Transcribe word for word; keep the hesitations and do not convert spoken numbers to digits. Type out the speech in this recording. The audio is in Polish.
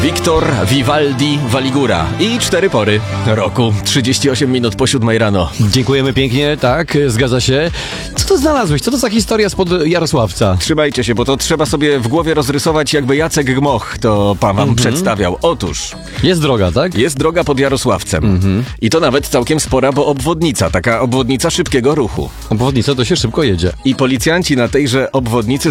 Wiktor Vivaldi Waligura i cztery pory roku. trzydzieści osiem minut po siódmej rano. Dziękujemy pięknie, tak, zgadza się. Co to znalazłeś? Co to za historia spod Jarosławca? Trzymajcie się, bo to trzeba sobie w głowie rozrysować, jakby Jacek Gmoch to pan wam Mhm. przedstawiał. Otóż Jest droga, tak? jest droga pod Jarosławcem. Mhm. I to nawet całkiem spora, bo obwodnica, taka obwodnica szybkiego ruchu. Obwodnica to się szybko jedzie. I policjanci na tejże obwodnicy